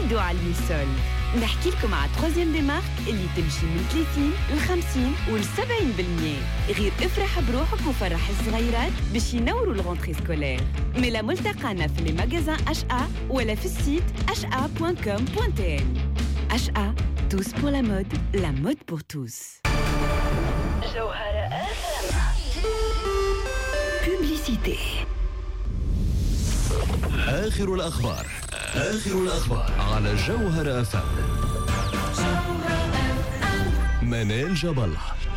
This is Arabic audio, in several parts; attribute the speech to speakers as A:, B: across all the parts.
A: نزيدوا على الميسول. نحكي لكم على التروزيام دي مارك اللي تمشي من 30 ل 50 و 70%. غير افرح بروحك وفرح الصغيرات باش ينوروا الغونتري سكولير. ملا ملتقانا في لي ماغازان HA ولا في السيت ha.com.tn. HA, tous pour la mode pour tous.
B: جوهرة
A: Publicité.
C: آخر الأخبار على جوهرة FM. منال جبل.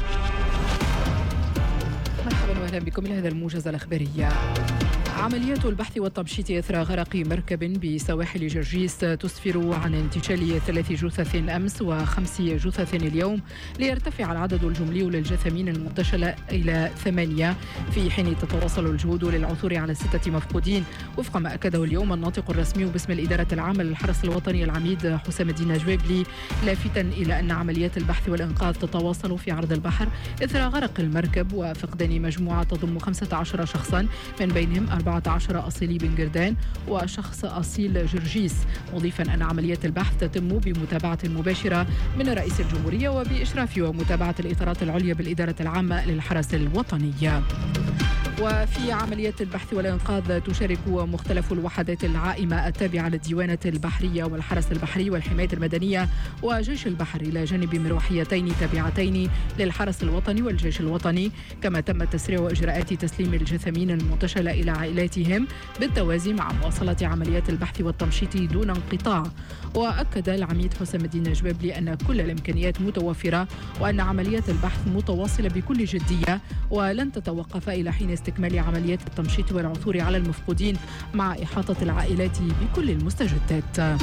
D: مرحبا واهلا بكم لهذا الموجز الأخبارية. عمليات البحث والتمشيط إثر غرق مركب بسواحل جرجيس تسفر عن انتشال 3 جثث أمس و5 جثث اليوم، ليرتفع العدد الجملي للجثامين المنتشلة إلى 8، في حين تتواصل الجهود للعثور على 6 مفقودين، وفق ما أكده اليوم الناطق الرسمي باسم الإدارة العامة للحرس الوطني العميد حسام الدين جويبلي، لافتا إلى أن عمليات البحث والإنقاذ تتواصل في عرض البحر إثر غرق المركب وفقدان مجموعة تضم 15 شخصا، من بينهم 14 أصيلي بن قردان وشخص أصيل جرجيس، مضيفا أن عمليات البحث تتم بمتابعة مباشرة من رئيس الجمهورية وبإشراف ومتابعة الإطارات العليا بالإدارة العامة للحرس الوطني. وفي عمليات البحث والإنقاذ تشارك مختلف الوحدات العائمة التابعة للديوانة البحرية والحرس البحري والحماية المدنية وجيش البحر، إلى جانب مروحيتين تابعتين للحرس الوطني والجيش الوطني، كما تم تسريع إجراءات تسليم الجثامين المنتشلة إلى عائلاتهم بالتوازي مع مواصلة عمليات البحث والتمشيط دون انقطاع. وأكد العميد حسام الدين جويبلي أن كل الإمكانيات متوفرة وأن عمليات البحث متواصلة بكل جدية ولن تتوقف إلى حين استكمال عمليات التمشيط والعثور على المفقودين مع إحاطة العائلات بكل المستجدات.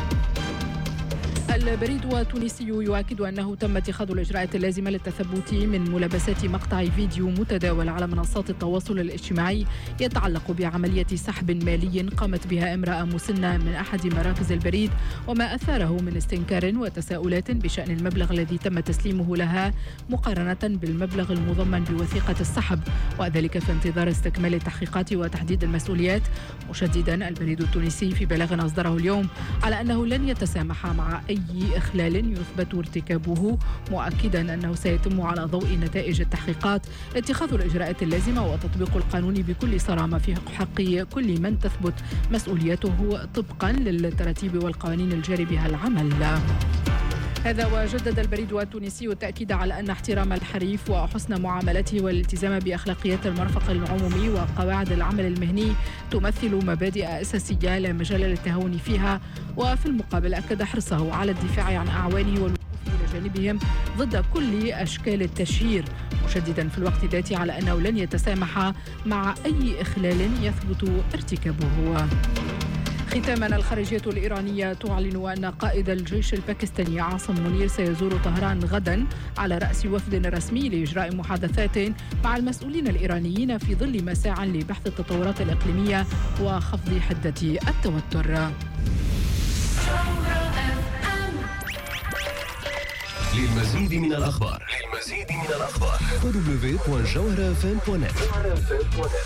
D: البريد التونسي يؤكد أنه تم اتخاذ الإجراءات اللازمة للتثبت من ملابسات مقطع فيديو متداول على منصات التواصل الاجتماعي يتعلق بعملية سحب مالي قامت بها امرأة مسنة من أحد مراكز البريد، وما أثاره من استنكار وتساؤلات بشأن المبلغ الذي تم تسليمه لها مقارنة بالمبلغ المضمن بوثيقة السحب، وذلك في انتظار استكمال التحقيقات وتحديد المسؤوليات، مشددا البريد التونسي في بلاغ أصدره اليوم على أنه لن يتسامح مع أي إخلال يثبت ارتكابه، مؤكدا أنه سيتم على ضوء نتائج التحقيقات اتخاذ الإجراءات اللازمة وتطبيق القانون بكل صرامة في حق كل من تثبت مسؤوليته طبقا للتراتيب والقوانين الجاري بها العمل. هذا وجدد البريد التونسي التأكيد على أن احترام الحريف وحسن معاملته والالتزام بأخلاقيات المرفق العمومي وقواعد العمل المهني تمثل مبادئ أساسية لا مجال للتهاون فيها، وفي المقابل أكد حرصه على الدفاع عن أعوانه والوقوف إلى جانبهم ضد كل أشكال التشهير، مشددا في الوقت ذاته على أنه لن يتسامح مع أي إخلال يثبت ارتكابه. ختاما، الخارجية الإيرانية تعلن أن قائد الجيش الباكستاني عاصم منير سيزور طهران غدا على رأس وفد رسمي لإجراء محادثات مع المسؤولين الإيرانيين في ظل مساع لبحث التطورات الإقليمية وخفض حدة التوتر.
C: للمزيد من الأخبار www.jawharafm.net.